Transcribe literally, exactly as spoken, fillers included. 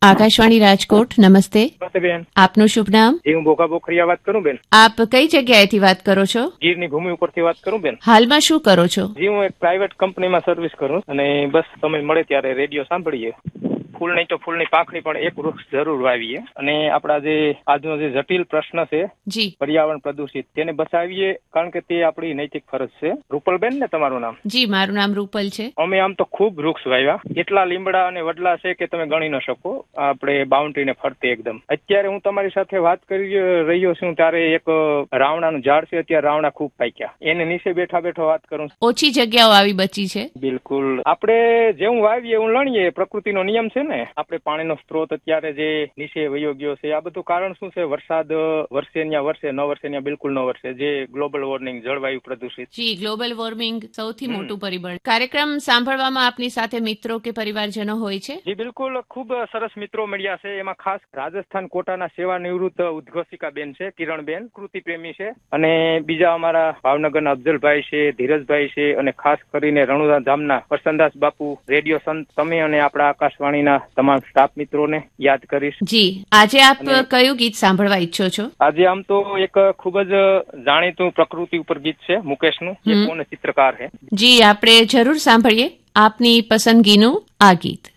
આકાશવાણી રાજકોટ, નમસ્તે. નમસ્તે બેન. આપનું શુભ નામ? જી, હું ભોગા બોખરિયા વાત કરું બેન. આપ કઈ જગ્યાએથી વાત કરો છો? ગીરની ભૂમિ ઉપરથી વાત કરું બેન. હાલમાં શું કરો છો? જી, હું એક પ્રાઇવેટ કંપનીમાં સર્વિસ કરું અને બસ સમય મળે ત્યારે રેડિયો સાંભળીએ. ફૂલ નહીં તો ફૂલની પાંખડી પણ એક વૃક્ષ જરૂર વાવીએ અને આપણા જે આજનો જે જટિલ પ્રશ્ન છે જી પર્યાવરણ પ્રદૂષિત તેને બચાવીએ, કારણ કે તે આપણી નૈતિક ફરજ છે. રૂપલબેન ને તમારું નામ? જી, મારું નામ રૂપલ છે. અમે આમ તો ખૂબ વૃક્ષ વાવ્યા, એટલા લીમડા અને વડલા છે કે તમે ગણી ન શકો. આપણે બાઉન્ડ્રીને ફરતે એકદમ. અત્યારે હું તમારી સાથે વાત કરી રહ્યો છું ત્યારે એક રાવણાનું ઝાડ છે, અત્યારે રાવણા ખૂબ પાક્યા, એને નીચે બેઠા બેઠા વાત કરું. ઓછી જગ્યાઓ આવી બચી છે. બિલકુલ. આપણે જેવું વાવીએ એવું લણીએ, પ્રકૃતિનો નિયમ છે ને. આપણે પાણીનો સ્ત્રોત અત્યારે જે નીચે વયો ગયો છે, આ બધું કારણ શું છે? વરસાદ વર્ષે ન્યા વર્ષે ન વર્ષે ન્યા બિલકુલ ન વર્ષે, જે ગ્લોબલ વોર્મિંગ, જળવાયુ પ્રદૂષિત. જી, ગ્લોબલ વોર્મિંગ સૌથી મોટું પરિબળ. કાર્યક્રમ સાંભળવામાં આપની સાથે મિત્રો કે પરિવારજનો હોય છે? જી બિલકુલ, ખૂબ સરસ મિત્રો મળ્યા છે. એમાં ખાસ રાજસ્થાન કોટાના સેવા નિવૃત્ત ઉદ્ઘોષિકા બેન છે, કિરણબેન, કૃતિ પ્રેમી છે, અને બીજા અમારા ભાવનગરના અફઝલભાઈ છે, ધીરજભાઈ છે, અને ખાસ કરીને રણુદા ધામના પ્રસન્નદાસ બાપુ, રેડિયો સંત, તમે અને આપણા આકાશવાણીના તમામ સ્ટાફ મિત્રોને યાદ કરીશ. જી, આજે આપ કયું ગીત સાંભળવા ઈચ્છો છો? આજે આમ તો એક ખૂબ જ જાણીતું પ્રકૃતિ ઉપર ગીત છે મુકેશનું, જે કોણ ચિત્રકાર છે. જી, આપણે જરૂર સાંભળીએ આપની પસંદગીનું આ ગીત.